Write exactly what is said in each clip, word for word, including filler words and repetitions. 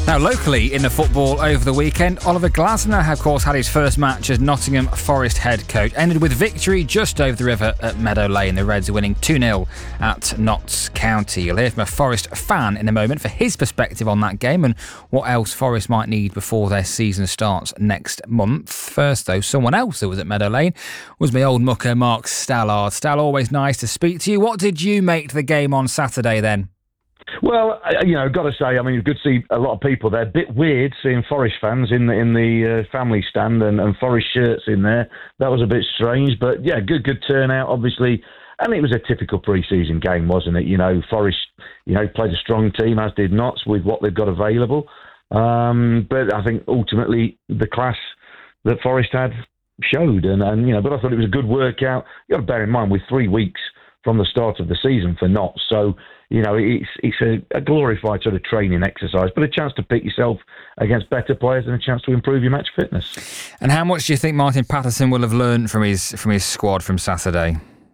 Now, locally in the football over the weekend, Oliver Glasner, of course, had his first match as Nottingham Forest head coach. Ended with victory just over the river at Meadow Lane. The Reds are winning two nil at Notts County. You'll hear from a Forest fan in a moment for his perspective on that game and what else Forest might need before their season starts next month. First, though, someone else that was at Meadow Lane was my old mucker, Mark Stallard. Stall, always nice to speak to you. What did you make of the game on Saturday then? Well, you know, got to say, I mean, it's good to see a lot of people there. A bit weird seeing Forest fans in the in the uh, family stand and, and Forest shirts in there. That was a bit strange, but yeah, good good turnout, obviously. And it was a typical pre-season game, wasn't it? You know, Forest, you know, played a strong team, as did Notts, with what they've got available. Um, but I think ultimately the class that Forest had showed, and, and you know, but I thought it was a good workout. You got to bear in mind, with three weeks from the start of the season for Notts, so. You know, it's it's a, a glorified sort of training exercise, but a chance to pick yourself against better players and a chance to improve your match fitness. And how much do you think Martin Patterson will have learned from his from his squad from Saturday?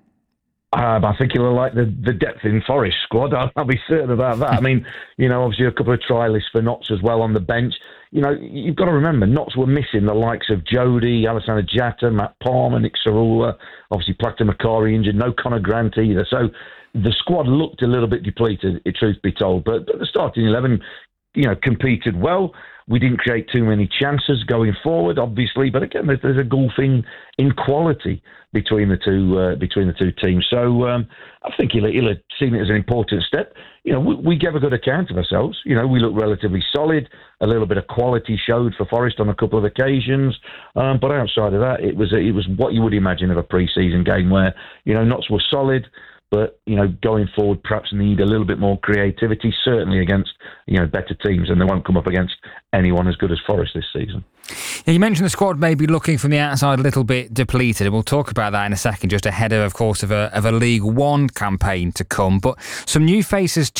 Um, I think he'll like the, the depth in Forest squad. I'll, I'll be certain about that. I mean, you know, obviously a couple of trialists for Notts as well on the bench. You know, you've got to remember, Notts were missing the likes of Jody, Alexander Jatta, Matt Palmer, Nick Sarula, obviously Plachta Macari injured, no Conor Grant either. So the squad looked a little bit depleted, truth be told, but, but the starting eleven, you know, competed well. We didn't create too many chances going forward, obviously, but again, there's, there's a golfing in quality between the two uh, between the two teams. So um, I think he'll, he'll have seen it as an important step. You know, we, we gave a good account of ourselves. You know, we looked relatively solid. A little bit of quality showed for Forest on a couple of occasions, um, but outside of that, it was it was what you would imagine of a pre-season game where you know Notts were solid. But, you know, going forward, perhaps need a little bit more creativity, certainly against, you know, better teams, and they won't come up against anyone as good as Forest this season. Yeah, you mentioned the squad may be looking from the outside a little bit depleted, and we'll talk about that in a second, just ahead of, of course, of a, of a League One campaign to come. But some new faces